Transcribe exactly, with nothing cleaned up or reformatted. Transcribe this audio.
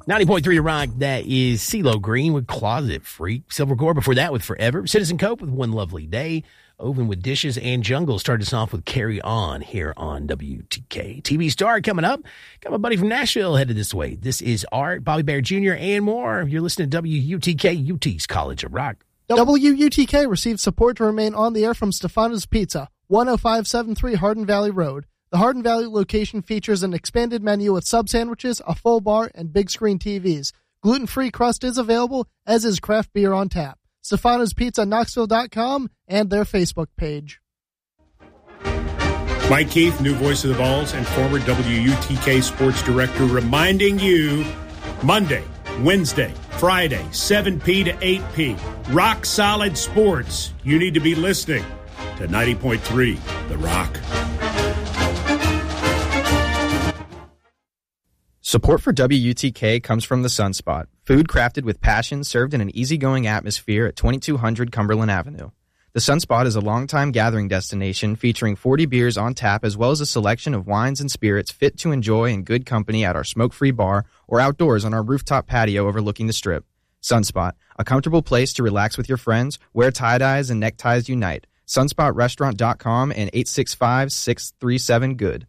ninety point three to Rock, that is CeeLo Green with Closet Freak. Silvercore before that with Forever. Citizen Cope with One Lovely Day. Oven with Dishes, and Jungle started us off with Carry On here on W T K. T V Star coming up. Got my buddy from Nashville headed this way. This is Art, Bobby Bear Junior, and more. You're listening to W U T K, U T's College of Rock. W U T K receives support to remain on the air from Stefano's Pizza, one oh five seventy-three Hardin Valley Road. The Hardin Valley location features an expanded menu with sub sandwiches, a full bar, and big screen T Vs. Gluten-free crust is available, as is craft beer on tap. Stefano's Pizza Knoxville dot com and their Facebook page. Mike Keith, new voice of the Vols and former W U T K sports director, reminding you Monday, Wednesday, Friday, seven p to eight p. Rock Solid Sports. You need to be listening to ninety point three The Rock. Support for W U T K comes from the Sunspot, food crafted with passion served in an easygoing atmosphere at twenty-two hundred Cumberland Avenue. The Sunspot is a longtime gathering destination featuring forty beers on tap as well as a selection of wines and spirits fit to enjoy in good company at our smoke-free bar or outdoors on our rooftop patio overlooking the Strip. Sunspot, a comfortable place to relax with your friends, where tie-dyes and neckties unite. sunspot restaurant dot com and eight six five, six three seven, good.